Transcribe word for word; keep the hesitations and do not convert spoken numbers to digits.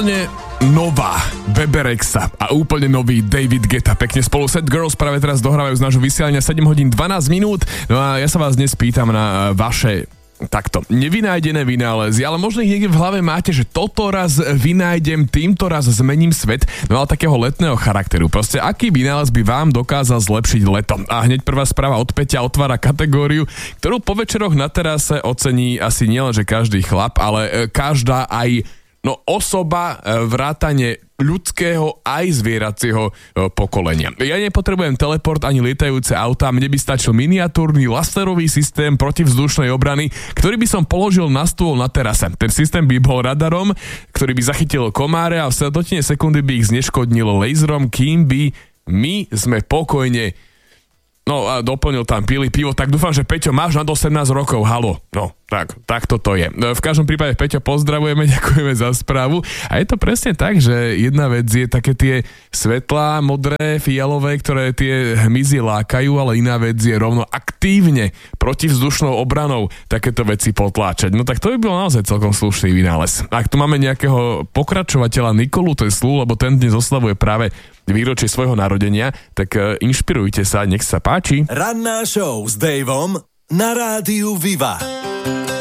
úplne nová Beberexa a úplne nový David Guetta. Pekne spolu Sad Girls práve teraz dohrávajú z nášho vysielania sedem hodín dvanásť minút. No a ja sa vás dnes pýtam na vaše takto nevynájdené vynálezy, ale možno ich niekde v hlave máte, že toto raz vynájdem, týmto raz zmením svet, no ale takého letného charakteru. Proste aký vynález by vám dokázal zlepšiť leto? A hneď prvá správa od Peťa otvára kategóriu, ktorú po večeroch na terase ocení asi nielenže každý chlap, ale každá aj no osoba vrátane ľudského aj zvieracieho pokolenia. Ja nepotrebujem teleport ani lietajúce autá, mne by stačil miniatúrny laserový systém protivzdušnej obrany, ktorý by som položil na stôl na terase. Ten systém by bol radarom, ktorý by zachytil komáre a v dotine sekundy by ich zneškodnil laserom, kým by my sme pokojne. No a doplnil tam, pili pivo, tak dúfam, že Peťo, máš nad osemnásť rokov, halo. No, tak, tak toto je. V každom prípade, Peťo, pozdravujeme, ďakujeme za správu. A je to presne tak, že jedna vec je také tie svetlá, modré, fialové, ktoré tie hmyzy lákajú, ale iná vec je rovno aktívne protivzdušnou obranou takéto veci potláčať. No tak to by bol naozaj celkom slušný vynález. Ak tu máme nejakého pokračovateľa Nikolu Teslu, lebo ten dnes oslavuje práve výročie svojho narodenia, tak inšpirujte sa, nech sa páči. Ranná show s Davom na rádiu Viva.